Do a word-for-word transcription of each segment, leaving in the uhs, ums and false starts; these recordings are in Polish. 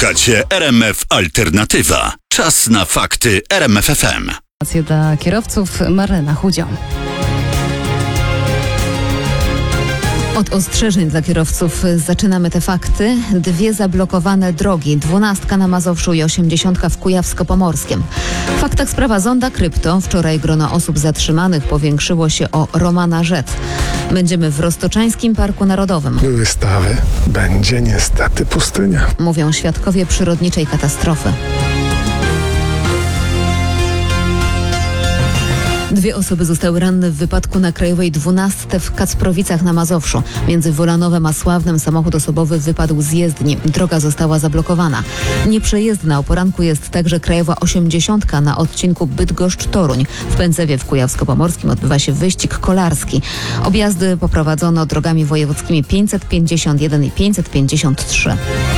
Słuchacie R M F Alternatywa. Czas na fakty R M F F M. Dla kierowców Marlena Chudzią. Od ostrzeżeń dla kierowców zaczynamy te fakty. Dwie zablokowane drogi, dwunastka na Mazowszu i osiemdziesiątka w Kujawsko-Pomorskiem. W faktach sprawa Zonda Krypto. Wczoraj grono osób zatrzymanych powiększyło się o Romana Rzet. Będziemy w Roztoczańskim Parku Narodowym. Wystawy będzie niestety pustynia. Mówią świadkowie przyrodniczej katastrofy. Dwie osoby zostały ranne w wypadku na Krajowej dwunastce w Kacprowicach na Mazowszu. Między Wolanowem a Sławnem samochód osobowy wypadł z jezdni. Droga została zablokowana. Nieprzejezdna o poranku jest także Krajowa osiemdziesiątka na odcinku Bydgoszcz-Toruń. W Pędzewie w Kujawsko-Pomorskim odbywa się wyścig kolarski. Objazdy poprowadzono drogami wojewódzkimi pięćset pięćdziesiąt jeden i pięćset pięćdziesiąt trzy.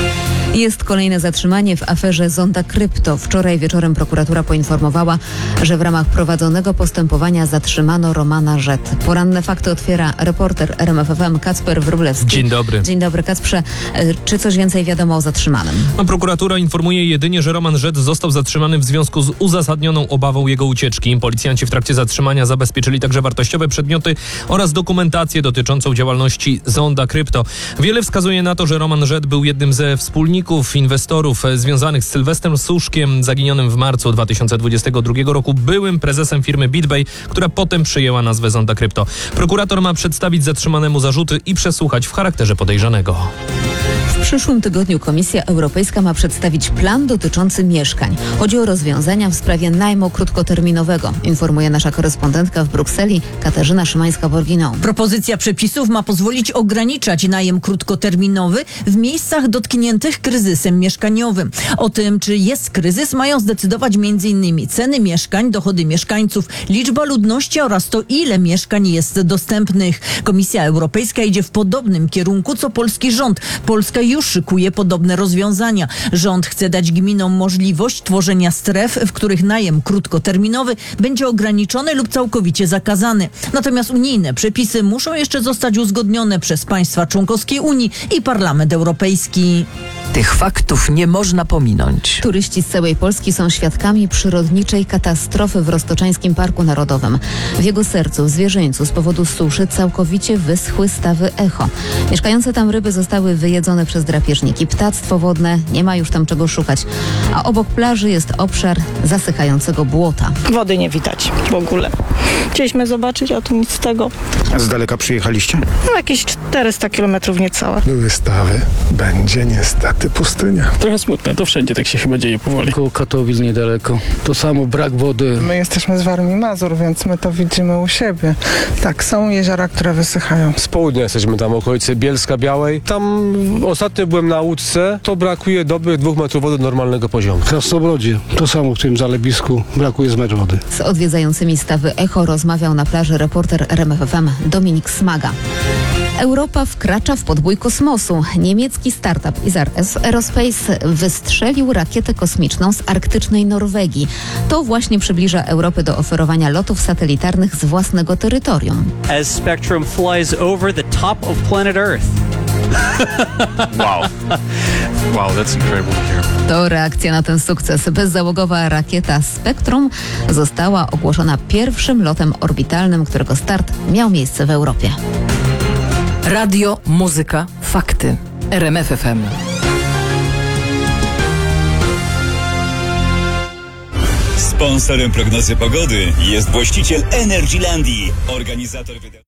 Jest kolejne zatrzymanie w aferze Zonda Krypto. Wczoraj wieczorem prokuratura poinformowała, że w ramach prowadzonego postępowania zatrzymano Romana Rzet. Poranne fakty otwiera reporter R M F F M Kacper Wróblewski. Dzień dobry. Dzień dobry, Kacprze. Czy coś więcej wiadomo o zatrzymanym? No, prokuratura informuje jedynie, że Roman Rzet został zatrzymany w związku z uzasadnioną obawą jego ucieczki. Policjanci w trakcie zatrzymania zabezpieczyli także wartościowe przedmioty oraz dokumentację dotyczącą działalności Zonda Krypto. Wiele wskazuje na to, że Roman Rzet był jednym ze wspólników inwestorów związanych z Sylwestrem Suszkiem, zaginionym w marcu dwa tysiące dwudziestego drugiego roku, byłym prezesem firmy BitBay, która potem przyjęła nazwę Zonda Krypto. Prokurator ma przedstawić zatrzymanemu zarzuty i przesłuchać w charakterze podejrzanego. W przyszłym tygodniu Komisja Europejska ma przedstawić plan dotyczący mieszkań. Chodzi o rozwiązania w sprawie najmu krótkoterminowego, informuje nasza korespondentka w Brukseli Katarzyna Szymańska-Borginą. Propozycja przepisów ma pozwolić ograniczać najem krótkoterminowy w miejscach dotkniętych kryzysem mieszkaniowym. O tym, czy jest kryzys, mają zdecydować m.in. ceny mieszkań, dochody mieszkańców, liczba ludności oraz to, ile mieszkań jest dostępnych. Komisja Europejska idzie w podobnym kierunku, co polski rząd. Polska już szykuje podobne rozwiązania. Rząd chce dać gminom możliwość tworzenia stref, w których najem krótkoterminowy będzie ograniczony lub całkowicie zakazany. Natomiast unijne przepisy muszą jeszcze zostać uzgodnione przez państwa członkowskie Unii i Parlament Europejski. Tych faktów nie można pominąć. Turyści z całej Polski są świadkami przyrodniczej katastrofy w Roztoczańskim Parku Narodowym. W jego sercu, w zwierzyńcu, z powodu suszy całkowicie wyschły stawy Echo. Mieszkające tam ryby zostały wyjedzone przez drapieżniki. Ptactwo wodne nie ma już tam czego szukać. A obok plaży jest obszar zasychającego błota. Wody nie widać w ogóle. Chcieliśmy zobaczyć, a tu nic z tego. Z daleka przyjechaliście? No jakieś czterysta kilometrów niecałe. Wystawy będzie niestety pustynia. Trochę smutne, to wszędzie tak się chyba dzieje powoli. Koło Katowic niedaleko. To samo, brak wody. My jesteśmy z Warmii Mazur, więc my to widzimy u siebie. Tak, są jeziora, które wysychają. Z południa jesteśmy tam, okolicy Bielska Białej. Tam ostatnio byłem na łódce, to brakuje dobrych dwóch metrów wody do normalnego poziomu. W Krasnobrodzie, to samo w tym zalebisku, brakuje z metr wody. Z odwiedzającymi stawy Echo rozmawiał na plaży reporter R M F F M Dominik Smaga. Europa wkracza w podbój kosmosu. Niemiecki startup Isar Aerospace wystrzelił rakietę kosmiczną z arktycznej Norwegii. To właśnie przybliża Europę do oferowania lotów satelitarnych z własnego terytorium. As Spectrum flies over the top of planet Earth. Wow. Wow, that's incredible to hear. To reakcja na ten sukces. Bezzałogowa rakieta Spectrum została ogłoszona pierwszym lotem orbitalnym, którego start miał miejsce w Europie. Radio, muzyka, fakty. R M F F M. Sponsorem prognozy pogody jest właściciel Energylandii, organizator wydarzenia.